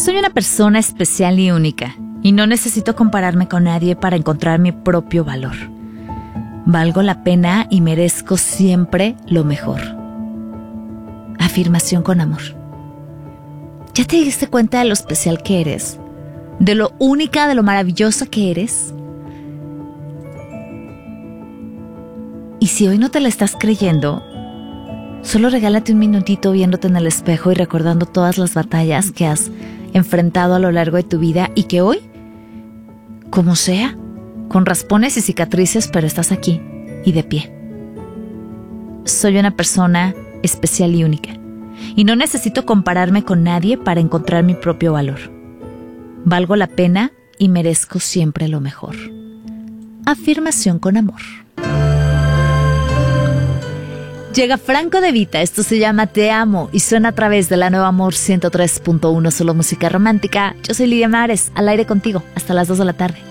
Soy una persona especial y única, y no necesito compararme con nadie para encontrar mi propio valor. Valgo la pena y merezco siempre lo mejor. Afirmación con amor. ¿Ya te diste cuenta de lo especial que eres? ¿De lo única, de lo maravillosa que eres? Y si hoy no te la estás creyendo, solo regálate un minutito viéndote en el espejo y recordando todas las batallas que has enfrentado a lo largo de tu vida y que hoy, como sea, con raspones y cicatrices, pero estás aquí y de pie. Soy una persona especial y única, y no necesito compararme con nadie para encontrar mi propio valor. Valgo la pena y merezco siempre lo mejor. Afirmación con amor. Llega Franco De Vita, esto se llama Te Amo y suena a través de la Nueva Amor 103.1, solo música romántica. Yo soy Lidia Mares, al aire contigo hasta las 2 de la tarde.